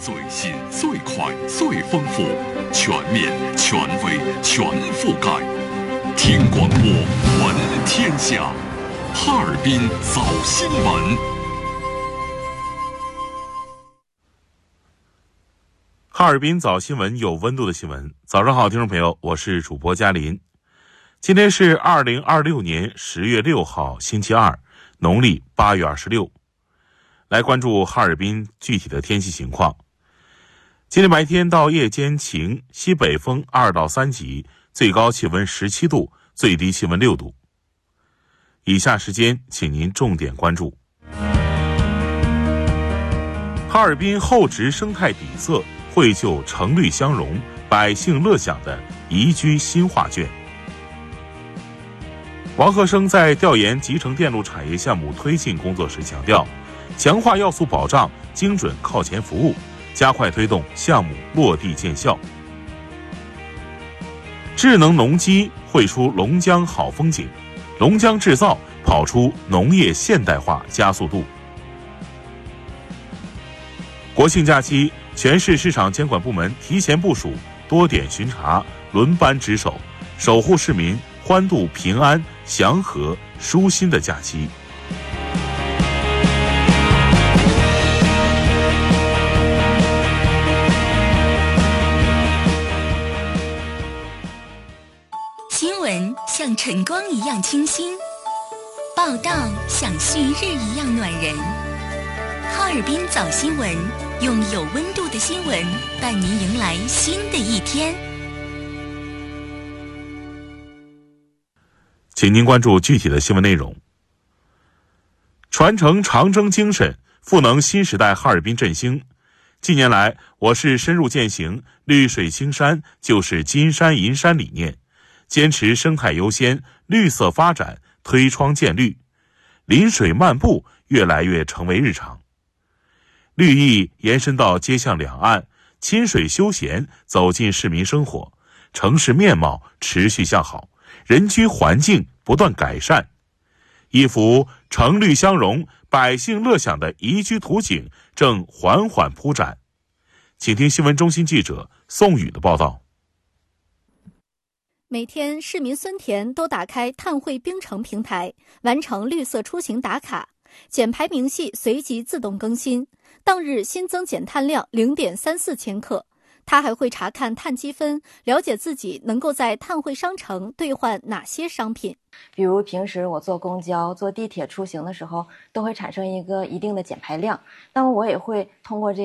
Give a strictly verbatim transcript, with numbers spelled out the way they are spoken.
最新、最快、最丰富，全面、权威、全覆盖。听广播，闻天下。哈尔滨早新闻。 哈尔滨早新闻，有温度的新闻。早上好，听众朋友，我是主播嘉林。今天是二零二六年十月六号，星期二，农历八月二十六。来关注哈尔滨具体的天气情况。今天白天到夜间晴，西北风二到三级，最高气温十七度，最低气温六度。以下时间，请您重点关注。哈尔滨厚植生态底色，绘就城绿相融、百姓乐享的宜居新画卷。王鹤生在调研集成电路产业项目推进工作时强调，强化要素保障，精准靠前服务，加快推动项目落地见效。智能农机绘出龙江好风景，龙江制造跑出农业现代化加速度。国庆假期，全市市场监管部门提前部署，多点巡查，轮班值守，守护市民欢度平安、祥和、舒心的假期。 新闻像晨光一样清新，报道像旭日一样暖人。哈尔滨早新闻，用有温度的新闻带您迎来新的一天。 请您关注具体的新闻内容。传承长征精神，赋能新时代哈尔滨振兴。近年来，我市深入践行绿水青山就是金山银山理念，坚持生态优先、绿色发展，推窗见绿，临水漫步越来越成为日常。绿意延伸到街巷两岸，亲水休闲走进市民生活，城市面貌持续向好，人居环境不断改善。一幅城绿相融、百姓乐享的宜居图景正缓缓铺展。请听新闻中心记者宋宇的报道。 每天，市民孙田都打开碳汇冰城平台，完成绿色出行打卡，减排明细随即自动更新，当日新增减碳量 零点三四千克。他还会查看碳积分，了解自己能够在碳汇商城兑换哪些商品。 比如平时我坐公交、坐地铁出行的时候，都会产生一个一定的减排量，那么我也会通过这